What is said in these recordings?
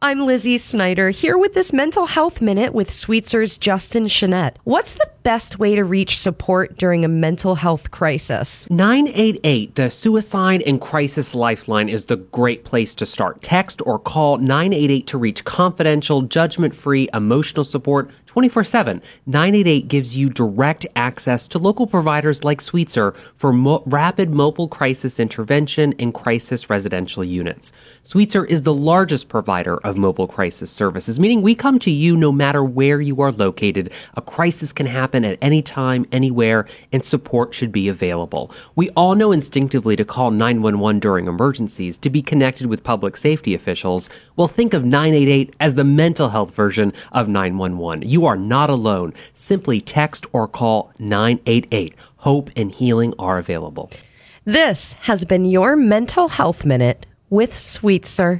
I'm Lizzie Snyder, here with this Mental Health Minute with Sweetzer's Justin Chenette. What's the best way to reach support during a mental health crisis? 988, the Suicide and Crisis Lifeline, is the great place to start. Text or call 988 to reach confidential, judgment-free emotional support 24/7. 988 gives you direct access to local providers like Sweetzer for rapid mobile crisis intervention and crisis residential units. Sweetzer is the largest provider of mobile crisis services, meaning we come to you no matter where you are located. A crisis can happen at any time, anywhere, and support should be available. We all know instinctively to call 911 during emergencies, to be connected with public safety officials. Well, think of 988 as the mental health version of 911. You are not alone. Simply text or call 988. Hope and healing are available. This has been your Mental Health Minute with Sweetzer.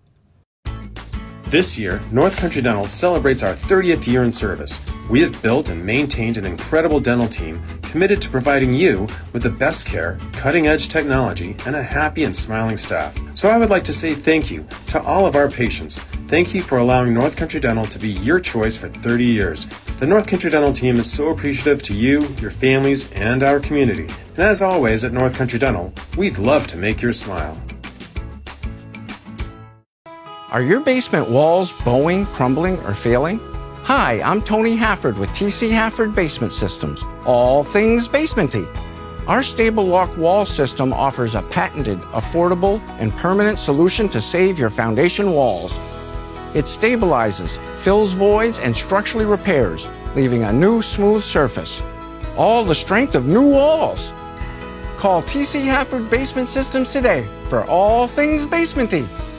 This year, North Country Dental celebrates our 30th year in service. We have built and maintained an incredible dental team committed to providing you with the best care, cutting-edge technology, and a happy and smiling staff. So I would like to say thank you to all of our patients. Thank you for allowing North Country Dental to be your choice for 30 years. The North Country Dental team is so appreciative to you, your families, and our community. And as always at North Country Dental, we'd love to make your smile. Are your basement walls bowing, crumbling, or failing? Hi, I'm Tony Hafford with TC Hafford Basement Systems. All things basementy. Our Stable Lock wall system offers a patented, affordable, and permanent solution to save your foundation walls. It stabilizes, fills voids, and structurally repairs, leaving a new smooth surface. All the strength of new walls. Call TC Hafford Basement Systems today for all things basementy.